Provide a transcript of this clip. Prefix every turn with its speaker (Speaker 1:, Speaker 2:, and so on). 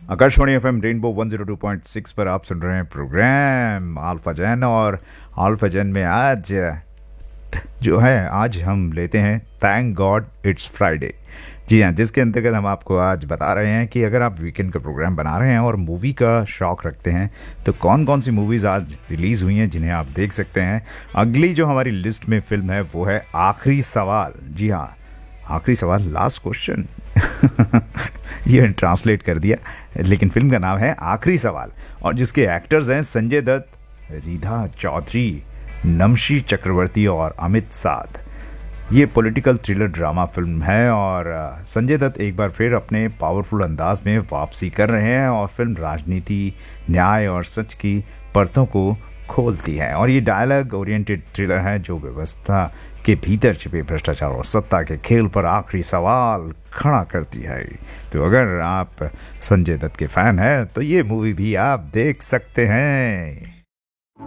Speaker 1: Akashvani FM rainbow 102.6 पर आप सुन रहे हैं प्रोग्राम अल्फा जैन। और अल्फा जैन में आज जो है, आज हम लेते हैं थैंक गॉड इट्स फ्राइडे। जी हाँ, जिसके अंतर्गत हम आपको आज बता रहे हैं कि अगर आप वीकेंड का प्रोग्राम बना रहे हैं और मूवी का शौक रखते हैं तो कौन कौन सी मूवीज़ आज रिलीज़ हुई हैं जिन्हें आप देख सकते हैं। अगली जो हमारी लिस्ट में फिल्म है वो है आखिरी सवाल। जी हाँ, आखिरी सवाल, लास्ट क्वेश्चन ये ट्रांसलेट कर दिया, लेकिन फिल्म का नाम है आखिरी सवाल और जिसके एक्टर्स हैं संजय दत्त, रीधा चौधरी, नमशी चक्रवर्ती और अमित साध। ये पॉलिटिकल थ्रिलर ड्रामा फिल्म है और संजय दत्त एक बार फिर अपने पावरफुल अंदाज में वापसी कर रहे हैं और फिल्म राजनीति, न्याय और सच की परतों को खोलती है। और ये डायलॉग ओरिएंटेड थ्रिलर है जो व्यवस्था के भीतर छिपे भ्रष्टाचार और सत्ता के खेल पर आखिरी सवाल खड़ा करती है। तो अगर आप संजय दत्त के फैन हैं तो ये मूवी भी आप देख सकते हैं।